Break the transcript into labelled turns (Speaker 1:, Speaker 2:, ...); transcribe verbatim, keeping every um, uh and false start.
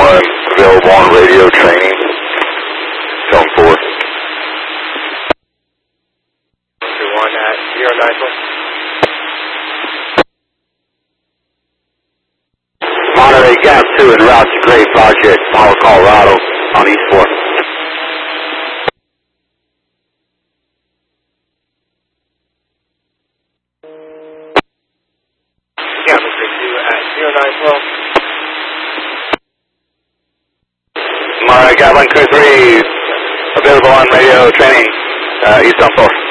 Speaker 1: one, available on radio training. Zone four.
Speaker 2: two one at zero nine four.
Speaker 1: Monterey Gap two en route to Great Project, Apollo, Colorado, on East four.
Speaker 2: Yeah, Mister two at zero nine four.
Speaker 1: Monterey Gap one two three, available on radio training, uh, East on four.